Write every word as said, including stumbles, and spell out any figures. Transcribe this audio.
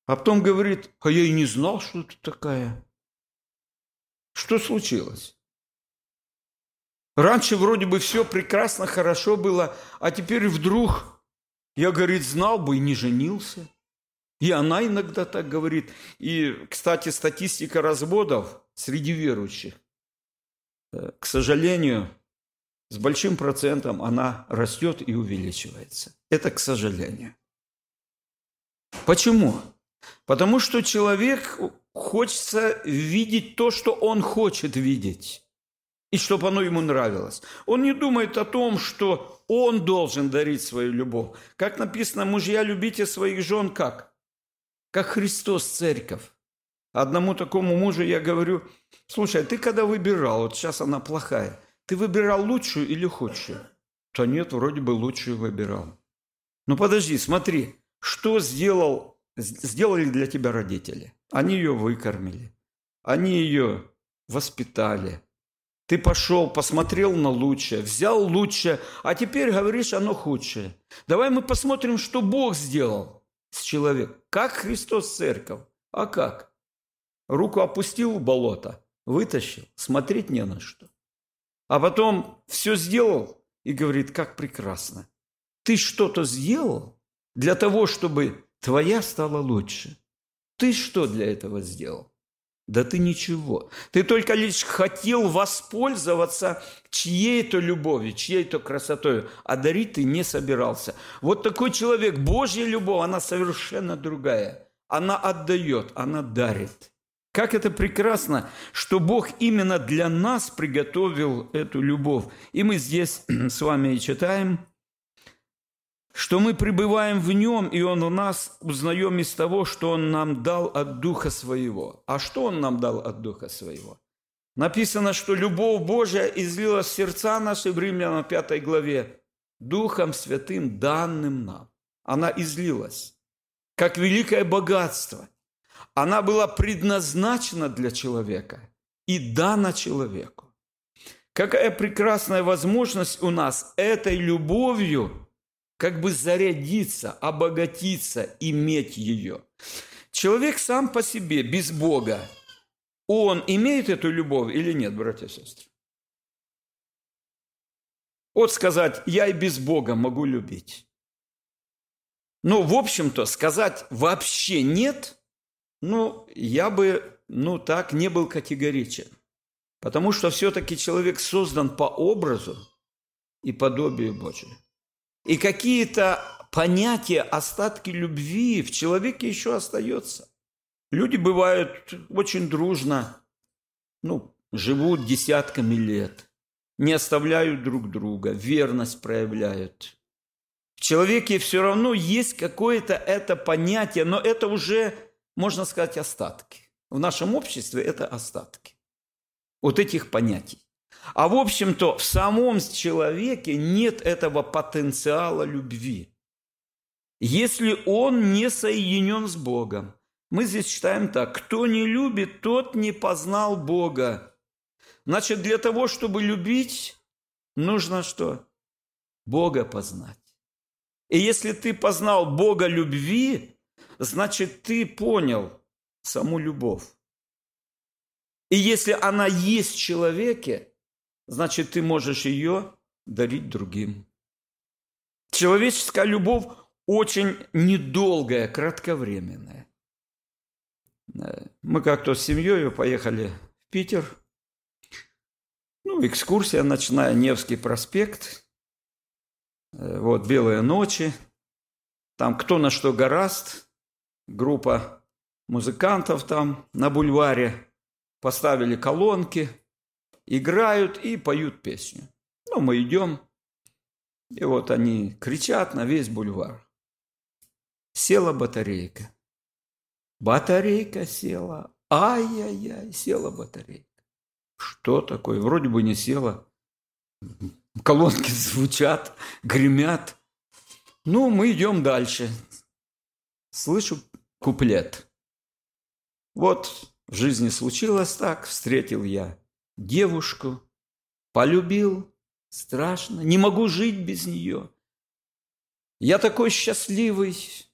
А потом говорит: а я и не знал, что ты такая. Что случилось? Раньше вроде бы все прекрасно, хорошо было, а теперь вдруг я, говорит, знал бы и не женился. И она иногда так говорит. И, кстати, статистика разводов среди верующих, к сожалению, с большим процентом она растет и увеличивается. Это к сожалению. Почему? Потому что человек хочется видеть то, что он хочет видеть, и чтобы оно ему нравилось. Он не думает о том, что он должен дарить свою любовь. Как написано: мужья, любите своих жен как? Как Христос церковь. Одному такому мужу я говорю: слушай, а ты когда выбирал, вот сейчас она плохая, ты выбирал лучшую или худшую? Да нет, вроде бы лучшую выбирал. Ну подожди, смотри, что сделал, сделали для тебя родители? Они ее выкормили, они ее воспитали. Ты пошел, посмотрел на лучшее, взял лучшее, а теперь говоришь, оно худшее. Давай мы посмотрим, что Бог сделал с человеком. Как Христос церковь? А как? Руку опустил в болото, вытащил, смотреть не на что. А потом все сделал и говорит: как прекрасно. Ты что-то сделал для того, чтобы твоя стала лучше. Ты что для этого сделал? Да ты ничего. Ты только лишь хотел воспользоваться чьей-то любовью, чьей-то красотой, а дарить ты не собирался. Вот такой человек, Божья любовь, она совершенно другая. Она отдает, она дарит. Как это прекрасно, что Бог именно для нас приготовил эту любовь. И мы здесь с вами и читаем, что мы пребываем в Нем, и Он в нас, узнаем из того, что Он нам дал от Духа Своего. А что Он нам дал от Духа Своего? Написано, что любовь Божия излилась в сердца наши, в Римлянам пятой главе, Духом Святым, данным нам. Она излилась, как великое богатство. Она была предназначена для человека и дана человеку. Какая прекрасная возможность у нас этой любовью как бы зарядиться, обогатиться, иметь ее. Человек сам по себе, без Бога, он имеет эту любовь или нет, братья и сестры? Вот сказать: я и без Бога могу любить. Ну, в общем-то, сказать вообще нет, ну, я бы, ну, так не был категоричен. Потому что все-таки человек создан по образу и подобию Божию. И какие-то понятия, остатки любви в человеке еще остаются. Люди бывают очень дружно, ну, живут десятками лет, не оставляют друг друга, верность проявляют. В человеке все равно есть какое-то это понятие, но это уже, можно сказать, остатки. В нашем обществе это остатки вот этих понятий. А в общем-то, в самом человеке нет этого потенциала любви, если он не соединен с Богом. Мы здесь читаем так: кто не любит, тот не познал Бога. Значит, для того, чтобы любить, нужно что? Бога познать. И если ты познал Бога любви, значит, ты понял саму любовь. И если она есть в человеке, значит, ты можешь ее дарить другим. Человеческая любовь очень недолгая, кратковременная. Мы как-то с семьей поехали в Питер. Ну, экскурсия ночная, Невский проспект. Вот, белые ночи. Там кто на что горазд. Группа музыкантов там на бульваре. Поставили колонки. Играют и поют песню. Ну, мы идем. И вот они кричат на весь бульвар. Села батарейка. Батарейка села. Ай-яй-яй, села батарейка. Что такое? Вроде бы не села. Колонки звучат, гремят. Ну, мы идем дальше. Слышу куплет. Вот в жизни случилось так. Встретил я девушку. Полюбил. Страшно. Не могу жить без нее. Я такой счастливый.